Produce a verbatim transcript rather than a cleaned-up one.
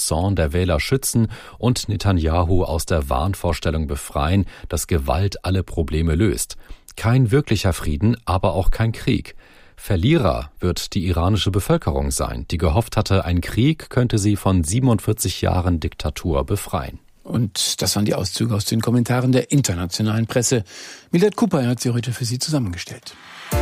Zorn der Wähler schützen und Netanjahu aus der Wahnvorstellung befreien, dass Gewalt alle Probleme löst. Kein wirklicher Frieden, aber auch kein Krieg. Verlierer wird die iranische Bevölkerung sein, die gehofft hatte, ein Krieg könnte sie von siebenundvierzig Jahren Diktatur befreien. Und das waren die Auszüge aus den Kommentaren der internationalen Presse. Mildred Cooper hat sie heute für Sie zusammengestellt.